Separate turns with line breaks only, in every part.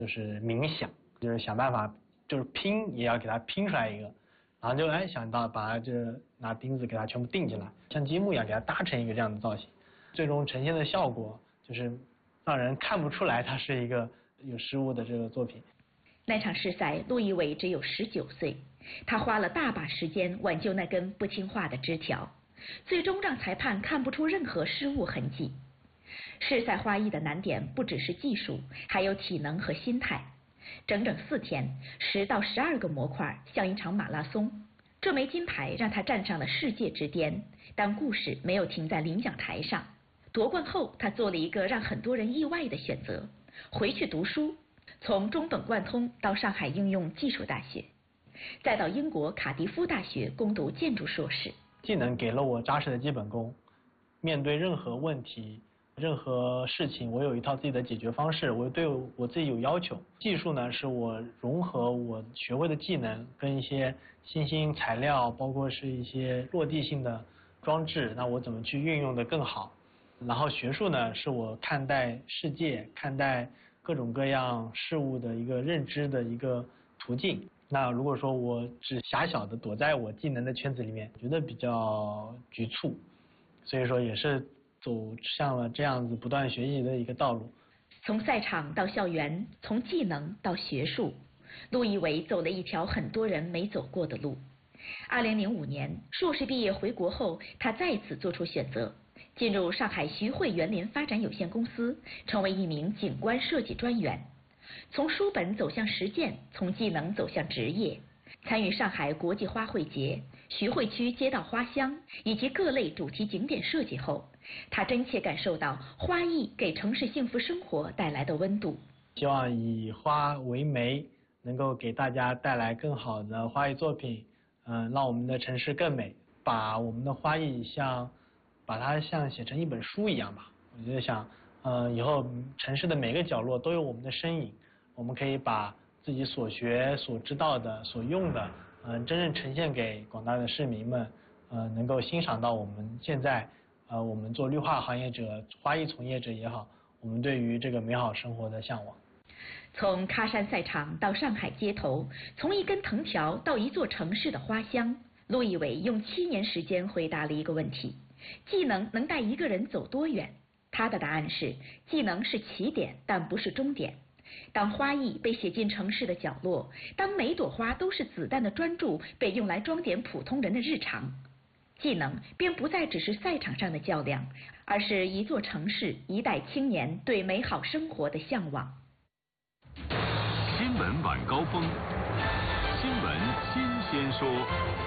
就是冥想，就是想办法就是拼也要给它拼出来一个，然后就想到把这拿钉子给它全部钉起来，像积木一样给它搭成一个这样的造型，最终呈现的效果就是让人看不出来它是一个有失误的这个作品。
那场试赛，陆一伟只有19岁，他花了大把时间挽救那根不听话的枝条，最终让裁判看不出任何失误痕迹。试赛花艺的难点不只是技术，还有体能和心态。整整4天，10到12个模块，像一场马拉松。这枚金牌让他站上了世界之巅，但故事没有停在领奖台上。夺冠后，他做了一个让很多人意外的选择，回去读书。从中本贯通到上海应用技术大学，再到英国卡迪夫大学攻读建筑硕士。
技能给了我扎实的基本功，面对任何问题、任何事情，我有一套自己的解决方式，我对我自己有要求。技术呢，是我融合我学会的技能跟一些新兴材料，包括是一些落地性的装置，那我怎么去运用的更好？然后学术呢，是我看待世界、看待各种各样事物的一个认知的一个途径。那如果说我只狭小的躲在我技能的圈子里面，觉得比较局促，所以说也是走向了这样子不断学习的一个道路。
从赛场到校园，从技能到学术，陆一伟走了一条很多人没走过的路。2005年硕士毕业回国后，他再次做出选择，进入上海徐汇园林发展有限公司，成为一名景观设计专员。从书本走向实践，从技能走向职业，参与上海国际花卉节、徐汇区街道花香以及各类主题景点设计后，他真切感受到花艺给城市幸福生活带来的温度。
希望以花为媒，能够给大家带来更好的花艺作品，让我们的城市更美，把我们的花艺把它像写成一本书一样吧。我就想，以后城市的每个角落都有我们的身影，我们可以把自己所学、所知道的、所用的，真正呈现给广大的市民们，能够欣赏到我们现在，我们做绿化行业者、花艺从业者也好，我们对于这个美好生活的向往。
从喀山赛场到上海街头，从一根藤条到一座城市的花香，陆一伟用7年时间回答了一个问题：技能能带一个人走多远？他的答案是，技能是起点，但不是终点。当花艺被写进城市的角落，当每朵花都是子弹的专注被用来装点普通人的日常，技能便不再只是赛场上的较量，而是一座城市、一代青年对美好生活的向往。
新闻晚高峰，新闻新鲜说。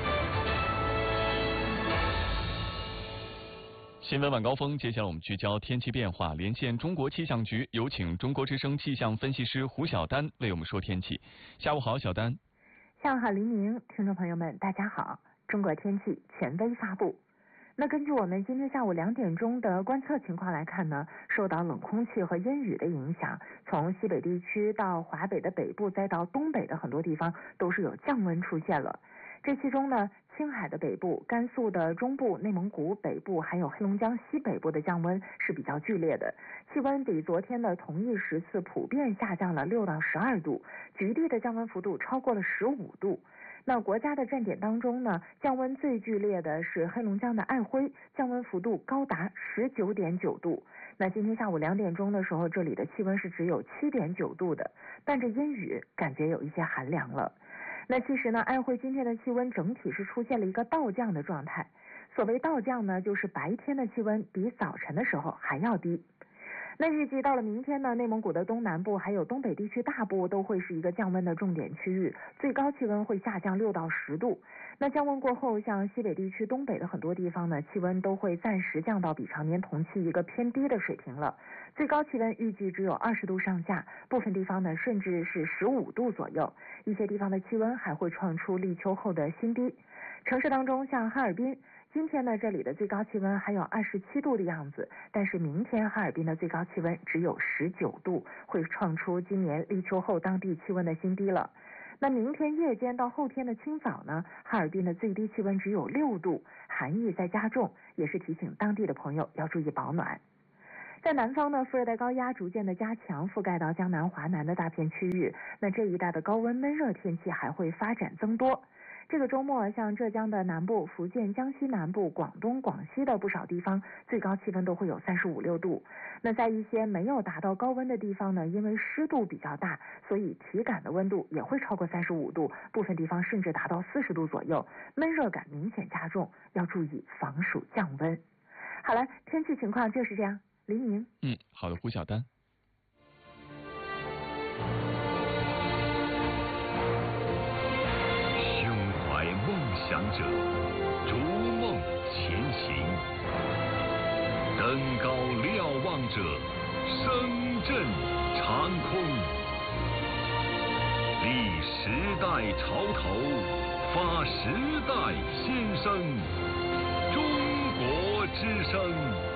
新闻晚高峰，接下来我们聚焦天气变化，连线中国气象局，有请中国之声气象分析师胡晓丹为我们说天气。下午好，小丹。
下午好，黎明，听众朋友们，大家好。中国天气权威发布。那根据我们今天下午2点钟的观测情况来看呢，受到冷空气和阴雨的影响，从西北地区到华北的北部，再到东北的很多地方都是有降温出现了。这其中呢，青海的北部、甘肃的中部、内蒙古北部还有黑龙江西北部的降温是比较剧烈的，气温比昨天的同一时次普遍下降了6到12度，局地的降温幅度超过了15度。那国家的站点当中呢，降温最剧烈的是黑龙江的爱辉，降温幅度高达19.9度。那今天下午2点钟的时候，这里的气温是只有7.9度的，伴着阴雨，感觉有一些寒凉了。那其实呢，爱辉今天的气温整体是出现了一个倒降的状态。所谓倒降呢，就是白天的气温比早晨的时候还要低。那预计到了明天呢，内蒙古的东南部还有东北地区大部都会是一个降温的重点区域，最高气温会下降6到10度。那降温过后，像西北地区东北的很多地方呢，气温都会暂时降到比常年同期一个偏低的水平了，最高气温预计只有20度上下，部分地方呢甚至是15度左右，一些地方的气温还会创出立秋后的新低。城市当中像哈尔滨，今天呢，这里的最高气温还有27度的样子，但是明天哈尔滨的最高气温只有19度，会创出今年立秋后当地气温的新低了。那明天夜间到后天的清早呢，哈尔滨的最低气温只有6度，寒意在加重，也是提醒当地的朋友要注意保暖。 在南方呢，副热带高压逐渐的加强，覆盖到江南、华南的大片区域。那这一带的高温闷热天气还会发展增多。这个周末，像浙江的南部、福建、江西南部、广东、广西的不少地方，最高气温都会有35、6度。那在一些没有达到高温的地方呢，因为湿度比较大，所以体感的温度也会超过35度，部分地方甚至达到40度左右，闷热感明显加重，要注意防暑降温。好了，天气情况就是这样。黎明。
好的，胡晓丹。
胸怀梦想者，逐梦前行；登高瞭望者，声震长空。立时代潮头，发时代先声。中国之声。